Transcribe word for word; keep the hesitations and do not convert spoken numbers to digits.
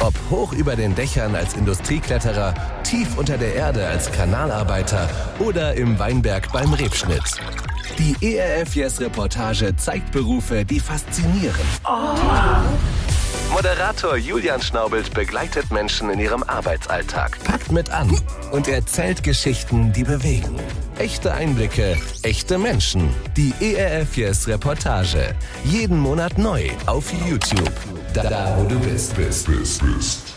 Ob hoch über den Dächern als Industriekletterer, tief unter der Erde als Kanalarbeiter oder im Weinberg beim Rebschnitt. Die E R F Yes-Reportage zeigt Berufe, die faszinieren. Oh. Moderator Julian Schnaubelt begleitet Menschen in ihrem Arbeitsalltag, packt mit an und erzählt Geschichten, die bewegen. Echte Einblicke, echte Menschen. Die E R F Yes-Reportage. Jeden Monat neu auf YouTube. Da, da wo du bist, bist, bist, bist.